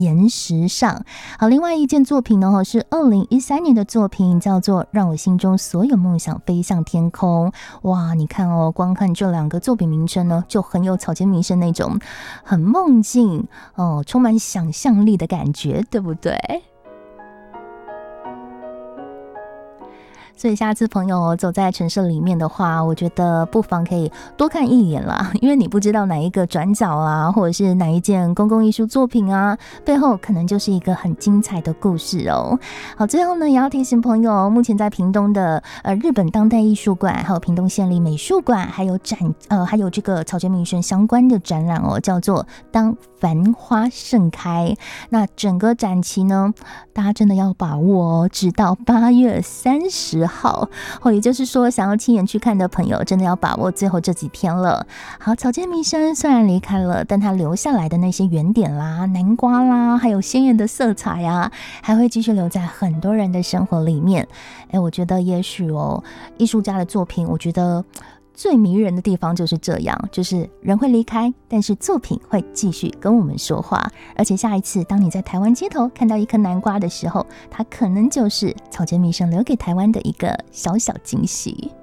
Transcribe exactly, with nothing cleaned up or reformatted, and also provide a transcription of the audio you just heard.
岩石上。好，另外一件作品呢是二零一三年的作品，叫做让我心中所有梦想飞向天空。哇，你看哦，光看这两个作品名称呢，就很有草间弥生那种很梦境哦，充满想象力的感觉，对不对？所以下次朋友走在城市里面的话，我觉得不妨可以多看一眼啦，因为你不知道哪一个转角啊，或者是哪一件公共艺术作品啊，背后可能就是一个很精彩的故事哦。好，最后呢也要提醒朋友，目前在屏东的呃日本当代艺术馆，还有屏东县立美术馆，还有展呃还有这个草间弥生相关的展览哦，叫做当繁花盛开。那整个展期呢，大家真的要把握哦，直到八月三十号哦，也就是说想要亲眼去看的朋友真的要把握最后这几天了。好，草间弥生虽然离开了，但他留下来的那些原点啦、南瓜啦，还有鲜艳的色彩啊，还会继续留在很多人的生活里面。哎，我觉得也许哦，艺术家的作品，我觉得最迷人的地方就是这样，就是人会离开，但是作品会继续跟我们说话。而且下一次当你在台湾街头看到一颗南瓜的时候，它可能就是草间弥生留给台湾的一个小小惊喜。